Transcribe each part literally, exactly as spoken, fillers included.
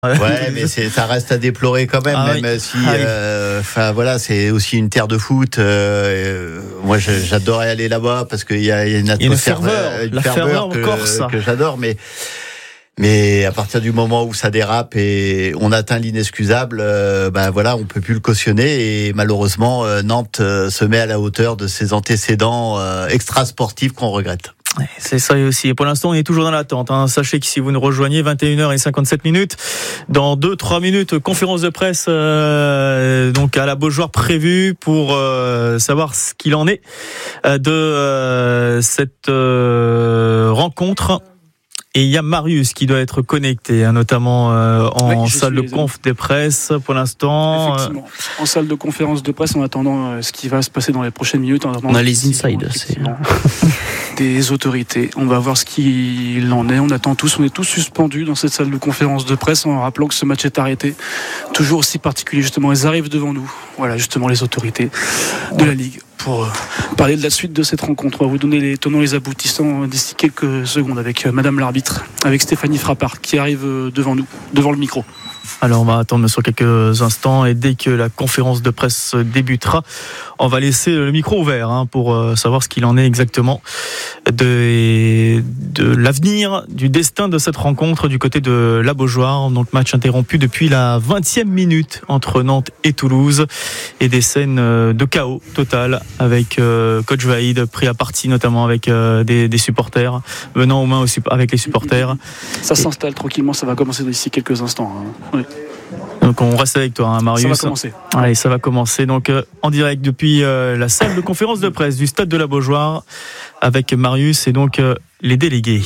Ouais, mais c'est, ça reste à déplorer quand même, ah, même oui. si, ah, enfin oui. voilà, c'est aussi une terre de foot. Euh, moi, j'adorais aller là-bas parce qu'il y a, il y a une atmosphère, une ferveur, une la ferveur, ferveur que, corse. que j'adore, mais. Mais à partir du moment où ça dérape et on atteint l'inexcusable, euh, ben voilà, on peut plus le cautionner et malheureusement euh, Nantes euh, se met à la hauteur de ses antécédents euh, extra-sportifs qu'on regrette. C'est ça aussi. Et pour l'instant, on est toujours dans l'attente. Hein. Sachez que si vous nous rejoignez, vingt et une heures cinquante-sept minutes, dans deux trois minutes, conférence de presse euh, donc à la Beaujoire prévue pour euh, savoir ce qu'il en est euh, de euh, cette euh, rencontre. Et il y a Marius qui doit être connecté, hein, notamment euh, en oui, salle de conf des presses pour l'instant. Effectivement, en salle de conférence de presse en attendant euh, ce qui va se passer dans les prochaines minutes. En on a les insides, c'est... des autorités. On va voir ce qu'il en est. On attend tous, on est tous suspendus dans cette salle de conférence de presse en rappelant que ce match est arrêté. Toujours aussi particulier, justement, ils arrivent devant nous. Voilà, justement, les autorités de la Ligue. Pour parler de la suite de cette rencontre, on va vous donner les tenants et les aboutissants d'ici quelques secondes avec Madame l'arbitre, avec Stéphanie Frappard qui arrive devant nous, devant le micro. Alors on va attendre sur quelques instants et dès que la conférence de presse débutera, on va laisser le micro ouvert hein, pour savoir ce qu'il en est exactement de, de l'avenir, du destin de cette rencontre du côté de la Beaujoire. Donc match interrompu depuis la vingtième minute entre Nantes et Toulouse et des scènes de chaos total avec euh, coach Vaïd pris à partie notamment avec euh, des, des supporters venant aux mains aussi avec les supporters. Ça s'installe et... tranquillement, ça va commencer d'ici quelques instants. Hein. Oui. Donc on reste avec toi, hein, Marius. Ça va commencer. Allez, ça va commencer. Donc euh, en direct depuis euh, la salle de conférence de presse du stade de la Beaujoire avec Marius et donc euh, les délégués.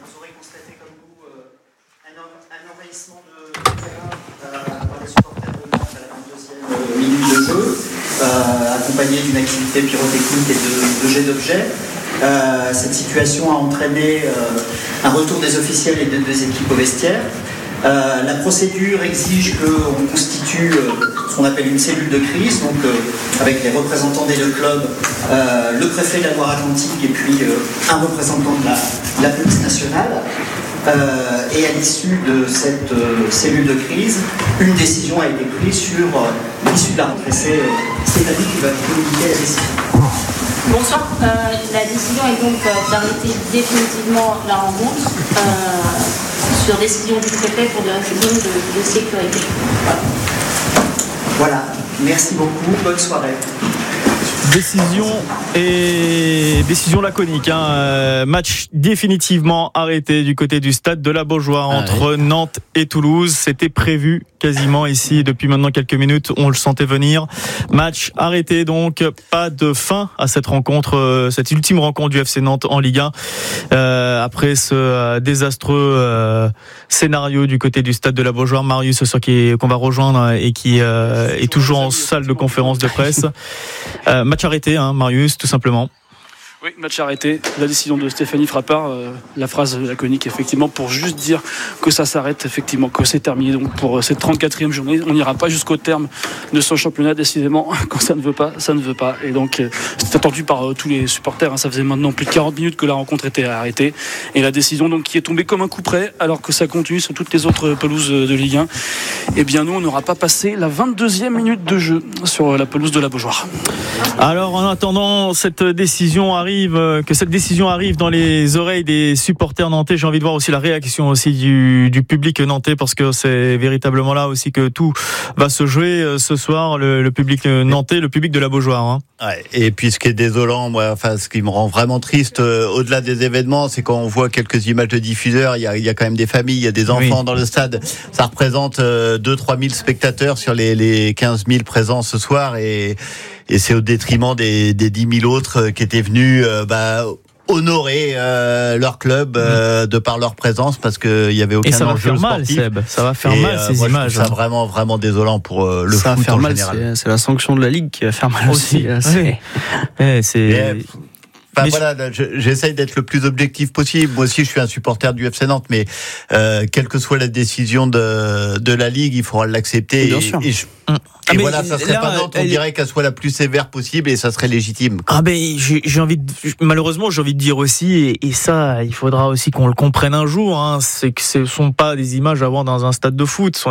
De jeu, euh, accompagné d'une activité pyrotechnique et de, de jet d'objets. Euh, cette situation a entraîné euh, un retour des officiels et des deux équipes au vestiaire. Euh, la procédure exige qu'on constitue euh, ce qu'on appelle une cellule de crise, donc euh, avec les représentants des deux clubs, euh, le préfet de la Loire-Atlantique et puis euh, un représentant de la, de la police nationale. Euh, et à l'issue de cette euh, cellule de crise, une décision a été prise sur euh, l'issue de la rentrée. C'est euh, Stéphanie qui va communiquer la décision. Bonsoir. Euh, la décision est donc euh, d'arrêter définitivement la rencontre euh, sur décision du préfet pour des raisons de, de sécurité. Voilà. Voilà. Merci beaucoup. Bonne soirée. Décision et décision laconique. Hein. Euh, match définitivement arrêté du côté du stade de la Beaujoire ah entre oui. Nantes et Toulouse. C'était prévu quasiment ici depuis maintenant quelques minutes. On le sentait venir. Match arrêté donc. Pas de fin à cette rencontre, euh, cette ultime rencontre du F C Nantes en Ligue un. Euh, après ce euh, désastreux euh, scénario du côté du stade de la Beaujoire, Marius, ce qui qu'on va rejoindre et qui euh, est toujours en salle de conférence de presse. Euh, match arrêté, hein, Marius, tout simplement. Oui, match arrêté. La décision de Stéphanie Frappard, euh, la phrase laconique, effectivement, pour juste dire que ça s'arrête, effectivement, que c'est terminé. Donc pour cette trente-quatrième journée, on n'ira pas jusqu'au terme de ce championnat, décidément. Quand ça ne veut pas, ça ne veut pas. Et donc, euh, c'était attendu par euh, tous les supporters. Hein. Ça faisait maintenant plus de quarante minutes que la rencontre était arrêtée. Et la décision, donc, qui est tombée comme un coup près, alors que ça continue sur toutes les autres pelouses de Ligue un. Eh bien, nous, on n'aura pas passé la vingt-deuxième minute de jeu sur la pelouse de la Beaujoire. Alors, en attendant, cette décision arrive. Que cette décision arrive dans les oreilles des supporters nantais. J'ai envie de voir aussi la réaction aussi du, du public nantais parce que c'est véritablement là aussi que tout va se jouer ce soir, le, le public nantais, le public de la Beaujoire. Hein. Ouais, et puis ce qui est désolant, moi, enfin ce qui me rend vraiment triste euh, au-delà des événements, c'est quand on voit quelques images de diffuseurs, il y a, il y a quand même des familles, il y a des enfants oui. dans le stade. Ça représente euh, deux à trois mille spectateurs sur les, les quinze mille présents ce soir et Et c'est au détriment des, des dix mille autres qui étaient venus euh, bah, honorer euh, leur club euh, de par leur présence parce qu'il n'y avait aucun enjeu sportif. Et ça va faire mal, Seb. Ça va faire et, mal, euh, ces moi, images. Je trouve ça vraiment, vraiment désolant pour euh, le ça foot va faire en mal, général. C'est, c'est la sanction de la Ligue qui va faire mal aussi. aussi. C'est... Ouais, c'est... Enfin, voilà, je, j'essaye d'être le plus objectif possible. Moi aussi, je suis un supporter du F C Nantes, mais euh, quelle que soit la décision de, de la Ligue, il faudra l'accepter. Bien et, sûr. Et, je, ah, et voilà, ça serait là, pas Nantes, on elle... dirait qu'elle soit la plus sévère possible et ça serait légitime. Quoi. Ah ben, j'ai, j'ai envie de, malheureusement, j'ai envie de dire aussi, et, et ça, il faudra aussi qu'on le comprenne un jour. Hein, c'est que ce sont pas des images à voir dans un stade de foot.